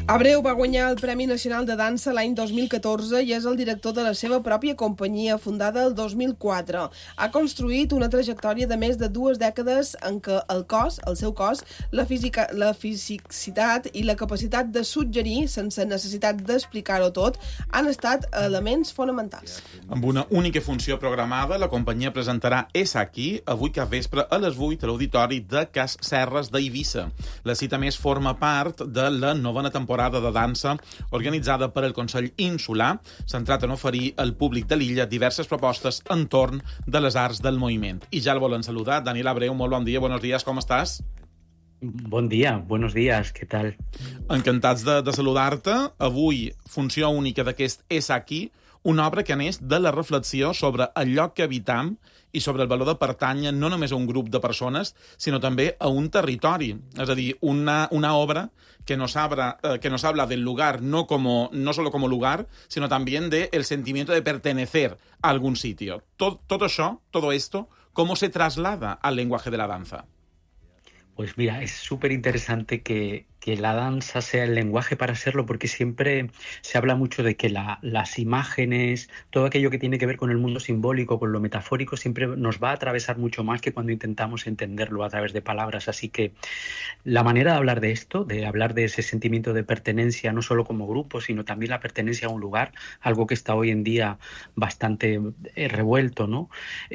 Abreu va guanyar el Premi Nacional de Dansa l'any 2014 i és el director de la seva pròpia companyia, fundada el 2004. Ha construït una trajectòria de més de 2 dècades en què el seu cos, la fisicitat i la capacitat de suggerir, sense necessitat d'explicar-ho tot, han estat elements fonamentals. Amb una única funció programada, la companyia presentarà És aquí, avui cap vespre a les 8 a l'Auditori de Cas Serres d'Eivissa. La cita més forma part de la novena temporada de dansa organitzada per el Consell Insular, centrat en oferir al públic de l'illa diverses propostes entorn de les arts del moviment. I ja el volen saludar. Daniel Abreu, molt bon dia, buenos días, com estàs? Bon dia, buenos días, què tal? Encantats de saludar-te. Avui, funció única d'aquest És aquí, una obra que neix de la reflexió sobre el lloc que habitam i sobre el valor de pertànyer no només a un grup de persones, sinó també a un territori. És a dir, una obra que nos habla del lugar no solo como lugar, sino también del sentimiento de pertenecer a algún sitio. Todo eso, todo esto, ¿cómo se traslada al lenguaje de la danza? Pues mira, es súper interesante que la danza sea el lenguaje para serlo, porque siempre se habla mucho de que las imágenes, todo aquello que tiene que ver con el mundo simbólico, con lo metafórico, siempre nos va a atravesar mucho más que cuando intentamos entenderlo a través de palabras. Así que la manera de hablar de esto, de hablar de ese sentimiento de pertenencia, no solo como grupo, sino también la pertenencia a un lugar, algo que está hoy en día bastante revuelto, ¿no?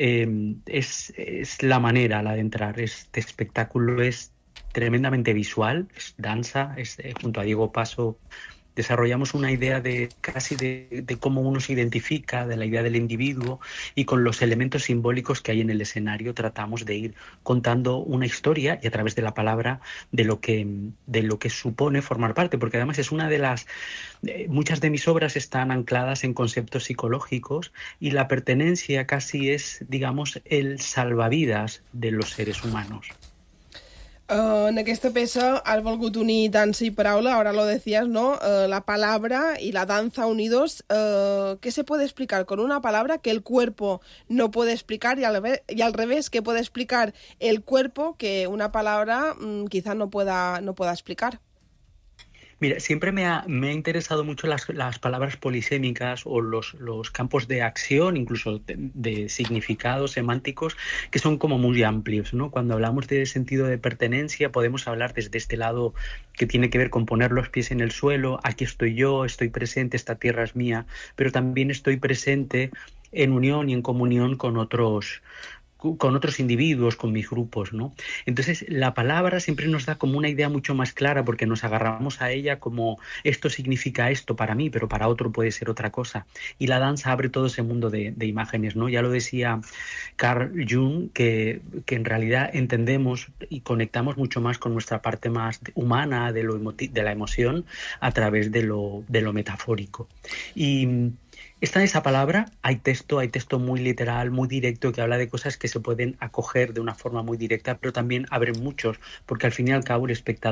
Es la manera, la de entrar. Este espectáculo es tremendamente visual, es danza, junto a Diego Paso desarrollamos una idea de cómo uno se identifica, de la idea del individuo, y con los elementos simbólicos que hay en el escenario tratamos de ir contando una historia y a través de la palabra de lo que supone formar parte, porque además es una de las muchas de mis obras están ancladas en conceptos psicológicos y la pertenencia casi es, digamos, el salvavidas de los seres humanos. En aquesta peça has volgut unir dansa i paraula, ahora lo decías, ¿no? La palabra y la danza unidos. ¿Qué se puede explicar con una palabra que el cuerpo no puede explicar y al revés, que puede explicar el cuerpo que una palabra quizá no pueda explicar? Mira, siempre me ha interesado mucho las palabras polisémicas o los campos de acción, incluso de significados semánticos, que son como muy amplios, ¿no? Cuando hablamos de sentido de pertenencia, podemos hablar desde este lado que tiene que ver con poner los pies en el suelo, aquí estoy yo, estoy presente, esta tierra es mía, pero también estoy presente en unión y en comunión con otros individuos, con mis grupos, ¿no? Entonces, la palabra siempre nos da como una idea mucho más clara porque nos agarramos a ella como esto significa esto para mí, pero para otro puede ser otra cosa. Y la danza abre todo ese mundo de imágenes, ¿no? Ya lo decía Carl Jung, que en realidad entendemos y conectamos mucho más con nuestra parte más humana de la emoción a través de lo metafórico. Y está en esa palabra, hay texto muy literal, muy directo, que habla de cosas que se pueden acoger de una forma muy directa, pero también abren muchos, porque al fin y al cabo el espectador